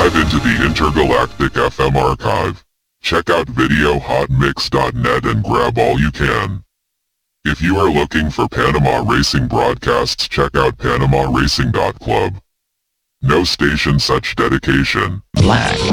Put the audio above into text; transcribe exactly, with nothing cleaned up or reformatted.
Dive into the intergalactic F M archive. Check out video hot mix dot net and grab all you can. If you are looking for Panama racing broadcasts, check out panama racing dot club. No station such dedication. Black